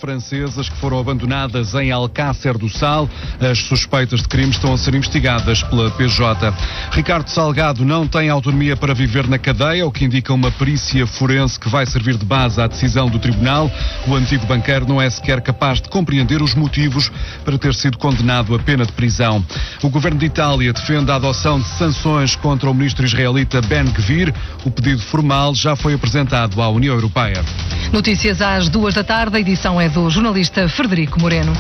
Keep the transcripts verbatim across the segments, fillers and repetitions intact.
francesas que foram abandonadas em Alcácer do Sal. As suspeitas de crime estão a ser investigadas pela P J. Ricardo Salgado não tem autonomia para viver na cadeia, o que indica uma perícia forense que vai servir de base à decisão do tribunal. O antigo banqueiro não é sequer capaz de compreender os motivos para ter sido condenado a pena de prisão. O governo de Itália defende a adoção de sanções contra o ministro israelita Ben-Gvir. O pedido formal já foi apresentado à União Europeia. Notícias às duas da tarde, a edição é do jornalista Frederico Moreno.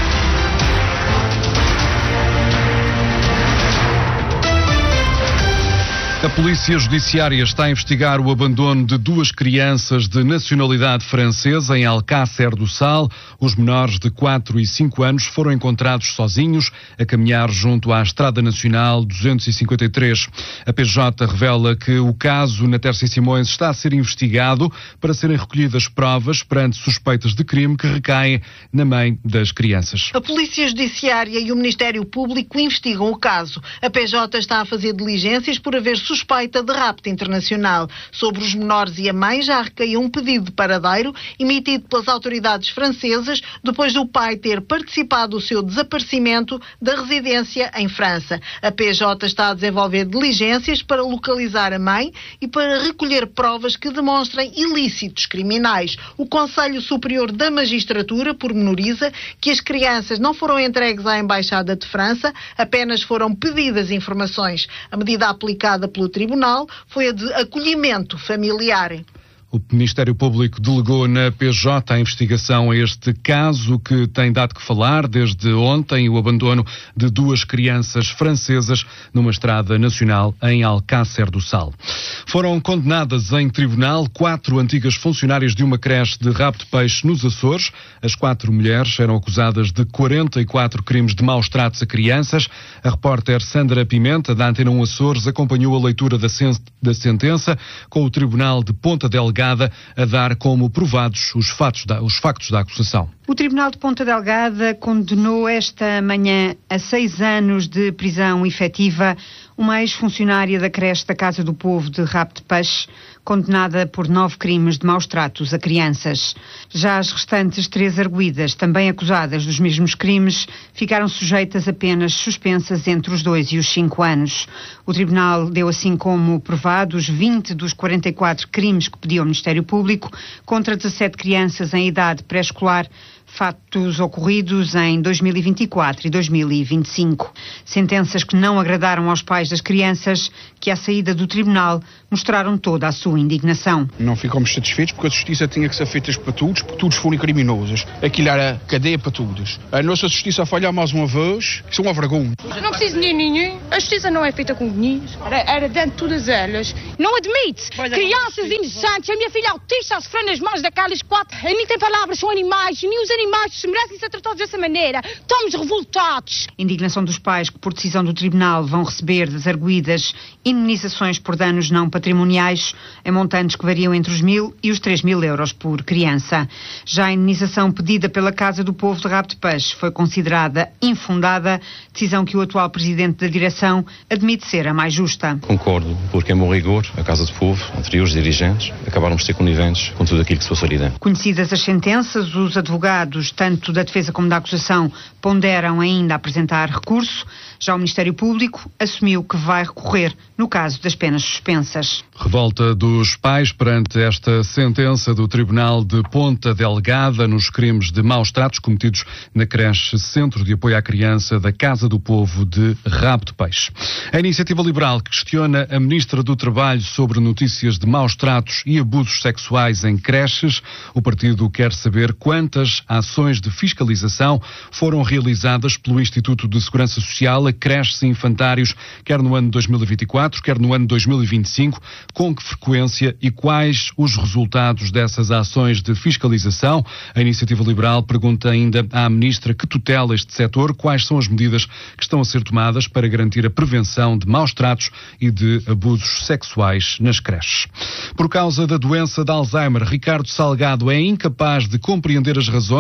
A Polícia Judiciária está a investigar o abandono de duas crianças de nacionalidade francesa em Alcácer do Sal. Os menores de quatro e cinco anos foram encontrados sozinhos a caminhar junto à Estrada Nacional duzentos e cinquenta e três. A P J revela que o caso na Terça e Simões está a ser investigado para serem recolhidas provas perante suspeitas de crime que recaem na mãe das crianças. A Polícia Judiciária e o Ministério Público investigam o caso. A P J está a fazer diligências por haver suspeita de rapto internacional. Sobre os menores e a mãe já recaiu um pedido de paradeiro emitido pelas autoridades francesas depois do pai ter participado do seu desaparecimento da residência em França. A P J está a desenvolver diligências para localizar a mãe e para recolher provas que demonstrem ilícitos criminais. O Conselho Superior da Magistratura pormenoriza que as crianças não foram entregues à Embaixada de França, apenas foram pedidas informações. A medida aplicada pelo Tribunal foi a de acolhimento familiar. O Ministério Público delegou na P J a investigação a este caso que tem dado que falar desde ontem, o abandono de duas crianças francesas numa estrada nacional em Alcácer do Sal. Foram condenadas em tribunal quatro antigas funcionárias de uma creche de rabo de peixe nos Açores. As quatro mulheres eram acusadas de quarenta e quatro crimes de maus tratos a crianças. A repórter Sandra Pimenta, da Antena um Açores, acompanhou a leitura da, sen- da sentença com o Tribunal de Ponta Delgada a dar como provados os factos da, os factos da acusação. O Tribunal de Ponta Delgada condenou esta manhã a seis anos de prisão efetiva uma ex-funcionária da creche da Casa do Povo de Rabo de Peixe, condenada por nove crimes de maus tratos a crianças. Já as restantes três arguidas, também acusadas dos mesmos crimes, ficaram sujeitas a penas suspensas entre os dois e os cinco anos. O Tribunal deu assim como provados vinte dos quarenta e quatro crimes que pediu o Ministério Público contra dezassete crianças em idade pré-escolar, fatos ocorridos em dois mil e vinte e quatro e dois mil e vinte e cinco. Sentenças que não agradaram aos pais das crianças, que à saída do tribunal mostraram toda a sua indignação. Não ficamos satisfeitos porque a justiça tinha que ser feita para todos, porque todos foram criminosos. Aquilo era cadeia para todos. A nossa justiça falhar mais uma vez, isso é uma vergonha. Não preciso de dinheiro nenhum. A justiça não é feita com dinheiro. Era, era dentro de todas elas. Não admite. Crianças inocentes, a minha filha autista a sofrer nas mãos daquelas quatro. Nem tem palavras, são animais. Nem os animais se merecem ser tratados dessa maneira. Estamos revoltados. Indignação dos pais que, por decisão do tribunal, vão receber das arguidas indemnizações por danos não patrimoniais em montantes que variam entre os mil e os três mil euros por criança. Já a indemnização pedida pela Casa do Povo de Rabo de Peixe foi considerada infundada, decisão que o atual presidente da direção admite ser a mais justa. Concordo, porque em bom rigor, a Casa do Povo, anteriores dirigentes, acabaram por ser coniventes com tudo aquilo que se passou ali dentro. Conhecidas as sentenças, os advogados, tanto da defesa como da acusação, ponderam ainda apresentar recurso. Já o Ministério Público assumiu que vai recorrer no caso das penas suspensas. Revolta dos pais perante esta sentença do Tribunal de Ponta Delgada nos crimes de maus tratos cometidos na creche Centro de Apoio à Criança da Casa do Povo de Rabo de Peixe. A Iniciativa Liberal questiona a Ministra do Trabalho sobre notícias de maus tratos e abusos sexuais em creches. O partido quer saber quantas ações de fiscalização foram realizadas pelo Instituto de Segurança Social a creches e infantários, quer no ano dois mil e vinte e quatro, quer no ano dois mil e vinte e cinco, com que frequência e quais os resultados dessas ações de fiscalização. A Iniciativa Liberal pergunta ainda à Ministra que tutela este setor quais são as medidas que estão a ser tomadas para garantir a prevenção de maus tratos e de abusos sexuais nas creches. Por causa da doença de Alzheimer, Ricardo Salgado é incapaz de compreender as razões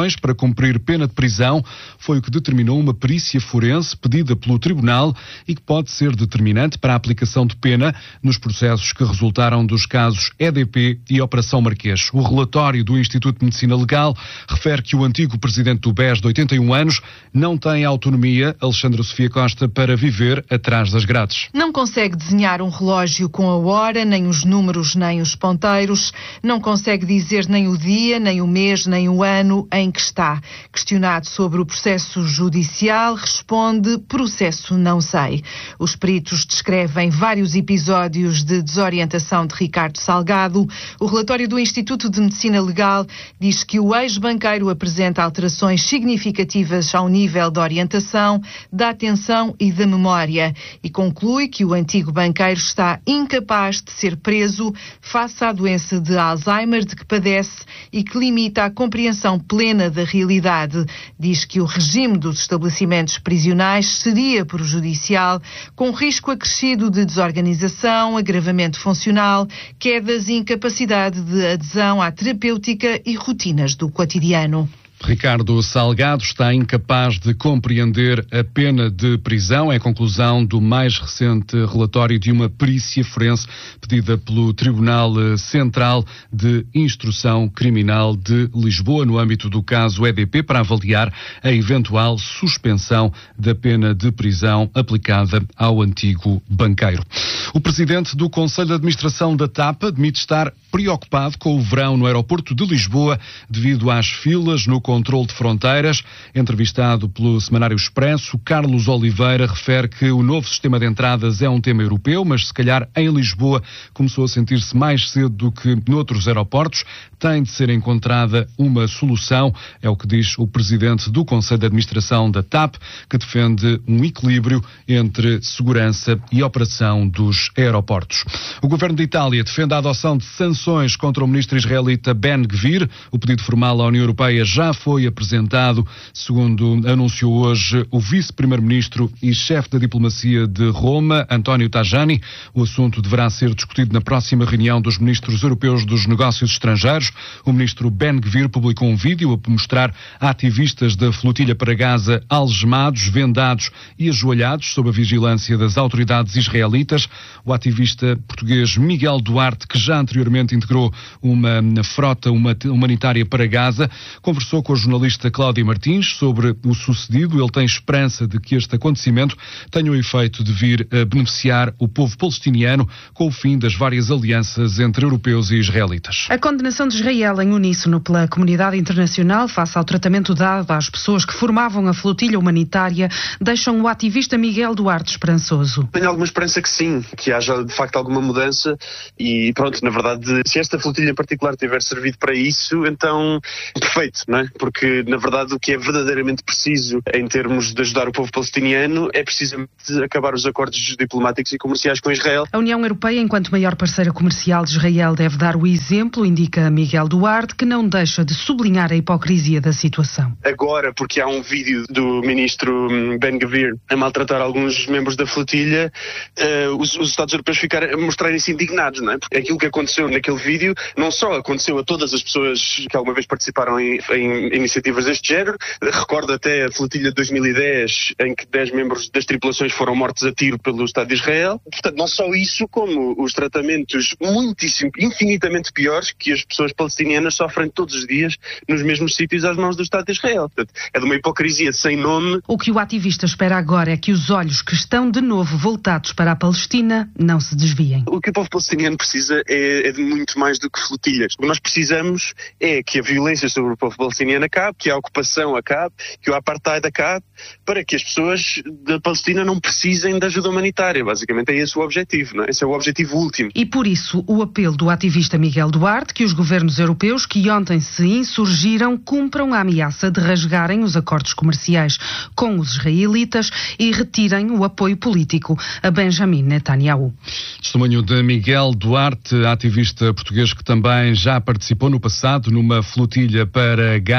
condições para cumprir pena de prisão, foi o que determinou uma perícia forense pedida pelo Tribunal e que pode ser determinante para a aplicação de pena nos processos que resultaram dos casos E D P e Operação Marquês. O relatório do Instituto de Medicina Legal refere que o antigo presidente do B E S, de oitenta e um anos, não tem autonomia, Alexandra Sofia Costa, para viver atrás das grades. Não consegue desenhar um relógio com a hora, nem os números, nem os ponteiros. Não consegue dizer nem o dia, nem o mês, nem o ano em que está. Questionado sobre o processo judicial, responde: processo não sei. Os peritos descrevem vários episódios de desorientação de Ricardo Salgado. O relatório do Instituto de Medicina Legal diz que o ex-banqueiro apresenta alterações significativas ao nível da orientação, da atenção e da memória e conclui que o antigo banqueiro está incapaz de ser preso face à doença de Alzheimer de que padece e que limita a compreensão plena da realidade. Diz que o regime dos estabelecimentos prisionais seria prejudicial, com risco acrescido de desorganização, agravamento funcional, quedas e incapacidade de adesão à terapêutica e rotinas do cotidiano. Ricardo Salgado está incapaz de compreender a pena de prisão. É a conclusão do mais recente relatório de uma perícia forense pedida pelo Tribunal Central de Instrução Criminal de Lisboa no âmbito do caso E D P para avaliar a eventual suspensão da pena de prisão aplicada ao antigo banqueiro. O presidente do Conselho de Administração da TAP admite estar preocupado com o verão no aeroporto de Lisboa devido às filas no controle de fronteiras. Entrevistado pelo Semanário Expresso, Carlos Oliveira refere que o novo sistema de entradas é um tema europeu, mas se calhar em Lisboa começou a sentir-se mais cedo do que noutros aeroportos. Tem de ser encontrada uma solução, é o que diz o presidente do Conselho de Administração da TAP, que defende um equilíbrio entre segurança e operação dos aeroportos. O governo de Itália defende a adoção de sanções contra o ministro israelita Ben-Gvir. O pedido formal à União Europeia já foi apresentado, segundo anunciou hoje o vice-primeiro-ministro e chefe da diplomacia de Roma, António Tajani. O assunto deverá ser discutido na próxima reunião dos ministros europeus dos negócios estrangeiros. O ministro Ben-Gvir publicou um vídeo a mostrar ativistas da flotilha para Gaza algemados, vendados e ajoelhados sob a vigilância das autoridades israelitas. O ativista português Miguel Duarte, que já anteriormente integrou uma frota humanitária para Gaza, conversou com a jornalista Cláudia Martins sobre o sucedido. Ele tem esperança de que este acontecimento tenha o efeito de vir a beneficiar o povo palestiniano com o fim das várias alianças entre europeus e israelitas. A condenação de Israel em uníssono pela comunidade internacional face ao tratamento dado às pessoas que formavam a flotilha humanitária deixam o ativista Miguel Duarte esperançoso. Tenho alguma esperança que sim, que haja de facto alguma mudança e pronto, na verdade, se esta flotilha em particular tiver servido para isso, então perfeito, não é? Porque na verdade o que é verdadeiramente preciso em termos de ajudar o povo palestiniano é precisamente acabar os acordos diplomáticos e comerciais com Israel. A União Europeia, enquanto maior parceira comercial de Israel, deve dar o exemplo, indica Miguel Duarte, que não deixa de sublinhar a hipocrisia da situação. Agora, porque há um vídeo do ministro Ben-Gvir a maltratar alguns membros da flotilha, uh, os, os Estados europeus ficaram, mostrarem-se indignados, não é? Porque aquilo que aconteceu naquele vídeo não só aconteceu a todas as pessoas que alguma vez participaram em, em iniciativas deste género. Recordo até a flotilha de dois mil e dez, em que dez membros das tripulações foram mortos a tiro pelo Estado de Israel. Portanto, não só isso, como os tratamentos muitíssimo, infinitamente piores que as pessoas palestinianas sofrem todos os dias nos mesmos sítios às mãos do Estado de Israel. Portanto, é de uma hipocrisia sem nome. O que o ativista espera agora é que os olhos que estão de novo voltados para a Palestina não se desviem. O que o povo palestiniano precisa é, é de muito mais do que flotilhas. O que nós precisamos é que a violência sobre o povo palestiniano acabe, que a ocupação acabe, que o apartheid acabe, para que as pessoas da Palestina não precisem de ajuda humanitária. Basicamente é esse o objetivo, não é? Esse é o objetivo último. E por isso o apelo do ativista Miguel Duarte que os governos europeus que ontem se insurgiram cumpram a ameaça de rasgarem os acordos comerciais com os israelitas e retirem o apoio político a Benjamin Netanyahu. Testemunho de Miguel Duarte, ativista português que também já participou no passado numa flotilha para Gaza.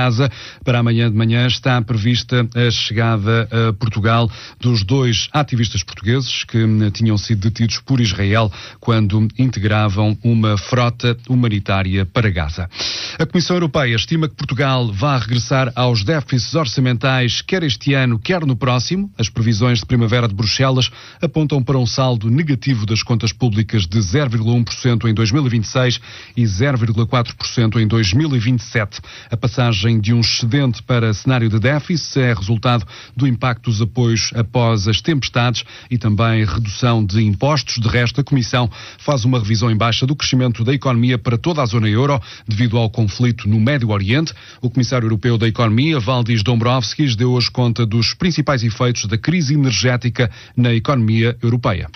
Gaza. Para amanhã de manhã está prevista a chegada a Portugal dos dois ativistas portugueses que tinham sido detidos por Israel quando integravam uma frota humanitária para Gaza. A Comissão Europeia estima que Portugal vai regressar aos déficits orçamentais quer este ano, quer no próximo. As previsões de primavera de Bruxelas apontam para um saldo negativo das contas públicas de zero vírgula um por cento em dois mil e vinte e seis e zero vírgula quatro por cento em dois mil e vinte e sete. A passagem de um excedente para cenário de déficit é resultado do impacto dos apoios após as tempestades e também redução de impostos. De resto, a Comissão faz uma revisão em baixa do crescimento da economia para toda a zona euro devido ao conflito no Médio Oriente. O Comissário Europeu da Economia, Valdis Dombrovskis, deu hoje conta dos principais efeitos da crise energética na economia europeia.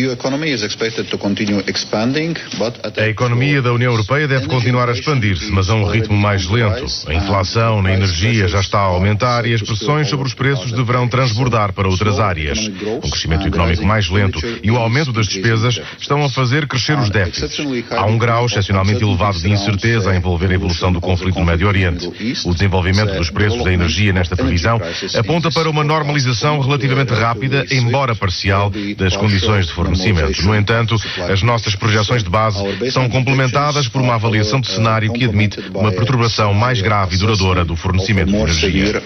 A economia da União Europeia deve continuar a expandir-se, mas a um ritmo mais lento. A inflação na energia já está a aumentar e as pressões sobre os preços deverão transbordar para outras áreas. Um crescimento económico mais lento e o aumento das despesas estão a fazer crescer os déficits. Há um grau excepcionalmente elevado de incerteza a envolver a evolução do conflito no Médio Oriente. O desenvolvimento dos preços da energia nesta previsão aponta para uma normalização relativamente rápida, embora parcial, das condições de fornecimento. No entanto, as nossas projeções de base são complementadas por uma avaliação de cenário que admite uma perturbação mais grave e duradoura do fornecimento de energia.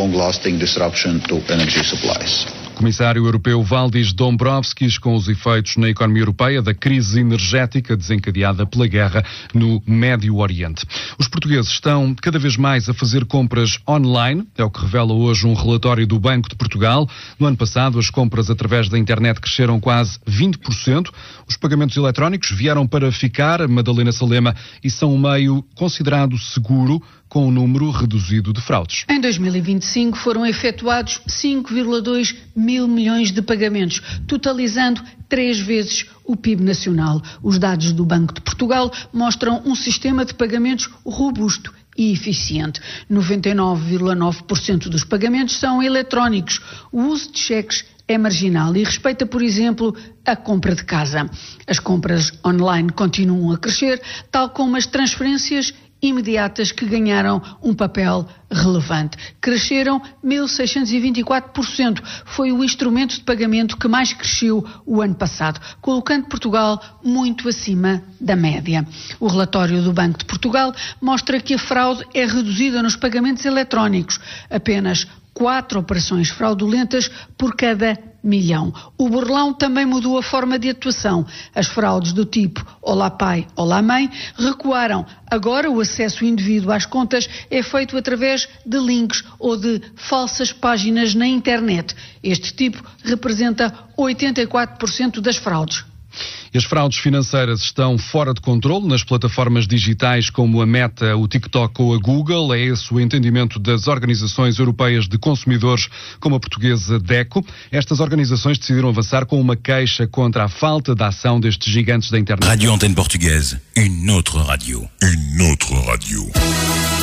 O Comissário Europeu Valdis Dombrovskis com os efeitos na economia europeia da crise energética desencadeada pela guerra no Médio Oriente. Os portugueses estão cada vez mais a fazer compras online, é o que revela hoje um relatório do Banco de Portugal. No ano passado, as compras através da internet cresceram quase vinte por cento. Os pagamentos eletrónicos vieram para ficar, Madalena Salema, e são um meio considerado seguro, com um número reduzido de fraudes. Em dois mil e vinte e cinco foram efetuados cinco vírgula dois mil milhões de pagamentos, totalizando três vezes o P I B nacional. Os dados do Banco de Portugal mostram um sistema de pagamentos robusto e eficiente. noventa e nove vírgula nove por cento dos pagamentos são eletrónicos. O uso de cheques é marginal e respeita, por exemplo, a compra de casa. As compras online continuam a crescer, tal como as transferências imediatas que ganharam um papel relevante. Cresceram mil seiscentos e vinte e quatro por cento. Foi o instrumento de pagamento que mais cresceu o ano passado, colocando Portugal muito acima da média. O relatório do Banco de Portugal mostra que a fraude é reduzida nos pagamentos eletrónicos. Apenas quatro operações fraudulentas por cada milhão. O burlão também mudou a forma de atuação. As fraudes do tipo Olá Pai, Olá Mãe recuaram. Agora o acesso indevido às contas é feito através de links ou de falsas páginas na internet. Este tipo representa oitenta e quatro por cento das fraudes. E as fraudes financeiras estão fora de controle nas plataformas digitais como a Meta, o TikTok ou a Google. É esse o entendimento das organizações europeias de consumidores, como a portuguesa DECO. Estas organizações decidiram avançar com uma queixa contra a falta de ação destes gigantes da internet. Rádio Antenne Portugaise, une autre radio. Une autre radio.